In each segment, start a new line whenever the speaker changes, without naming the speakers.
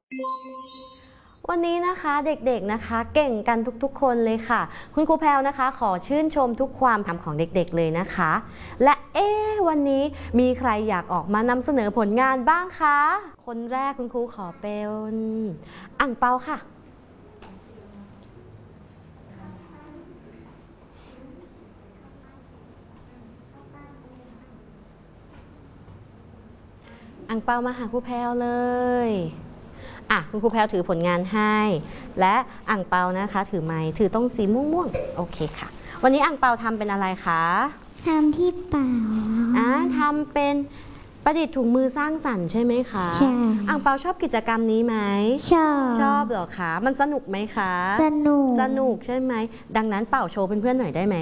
วันนี้นะคะเด็กๆนะคะเก่งกันทุกๆคนเลยค่ะคุณครูแพรวนะคะขอชื่นชมทุกความทำของเด็กๆเลยนะคะและวันนี้มีใครอยากออกมานำเสนอผลงานบ้างคะคนแรกคุณครูขอเป็นอั่งเปาค่ะอั่งเปามาหาครูแพรวเลยคุณครูแพรวถือผลงานให้และอั่งเปานะคะถือไม้ถือต้องสีม่วงๆโอเคค่ะวันนี้อั่งเปาทำเป็นอะไรคะ
ทำที่เปล่า
ทำเป็นประดิษฐ์ถุงมือสร้างสรรค์ใช่ไหมคะ
ใช่
อั่งเปาชอบกิจกรรมนี้ไหมชอบเหรอคะมันสนุกไหมคะ
ส
นุกใช่ไหมดังนั้นเป่าโชว์เพื่อนๆหน่อยได้ไหม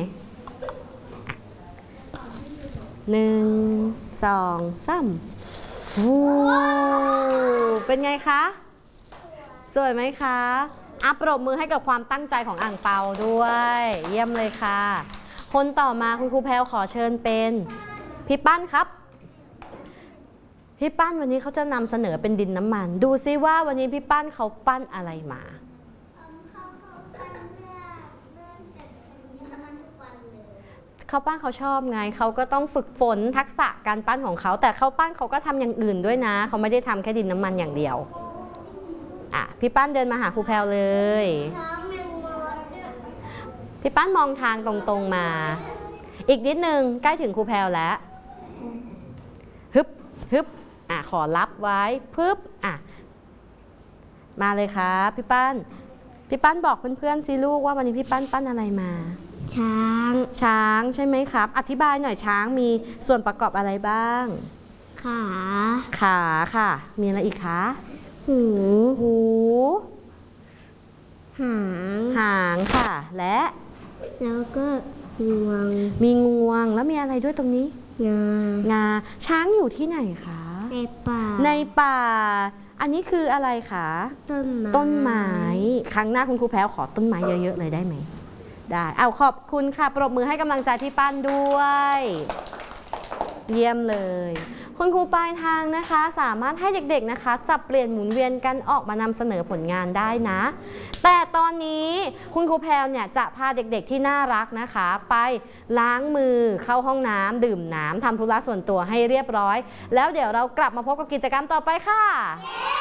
1 2 3ว้าวเป็นไงคะสวยไหมคะปรบมือให้กับความตั้งใจของอั่งเปาด้วยเยี่ยมเลยค่ะคนต่อมาคุณครูแพรวขอเชิญเป็นพี่ปั้นครับพี่ปั้นวันนี้เขาจะนำเสนอเป็นดินน้ำมันดูซิว่าวันนี้พี่ปั้นเขาปั้นอะไรมาเขาปั้นเขาชอบไงเขาก็ต้องฝึกฝนทักษะการปั้นของเขาแต่เขาปั้นเขาก็ทำอย่างอื่นด้วยนะเขาไม่ได้ทำแค่ดินน้ำมันอย่างเดียวพี่ปั้นเดินมาหาครูแพรวเลยพี่ปั้นมองทางตรงๆมาอีกนิดนึงใกล้ถึงครูแพรวแล้วฮึบขอรับไว้ปึ๊บมาเลยครับพี่ปั้นบอกเพื่อนๆสิลูกว่าวันนี้พี่ปั้นอะไรมาช้างใช่ไหมครับอธิบายหน่อยช้างมีส่วนประกอบอะไรบ้างขาค่ะมีอะไรอีกคะหูหางค่ะแล้วก็งวงมีงวงแล้วมีอะไรด้วยตรงนี้งาช้างอยู่ที่ไหนคะในป่าอันนี้คืออะไรคะต้นไม้ครั้งหน้าคุณครูแพรวขอต้นไม้เยอะๆเลยได้ไหมได้ขอบคุณค่ะปรบมือให้กำลังใจพี่ปั้นด้วยเยี่ยมเลยคุณครูปลายทางนะคะสามารถให้เด็กๆนะคะสับเปลี่ยนหมุนเวียนกันออกมานำเสนอผลงานได้นะแต่ตอนนี้คุณครูแพรวเนี่ยจะพาเด็กๆที่น่ารักนะคะไปล้างมือเข้าห้องน้ำดื่มน้ำทำธุระส่วนตัวให้เรียบร้อยแล้วเดี๋ยวเรากลับมาพบกับกิจกรรมต่อไปค่ะ